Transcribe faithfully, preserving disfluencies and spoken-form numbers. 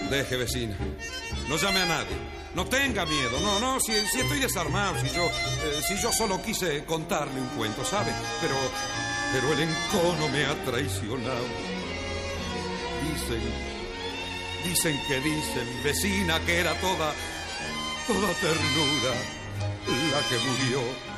Deje, vecina. No llame a nadie. No tenga miedo. No, no, si, si estoy desarmado, si yo, eh, si yo solo quise contarle un cuento, ¿sabe? Pero, pero el encono me ha traicionado. Dicen, dicen que dicen, vecina, que era toda, toda ternura la que murió.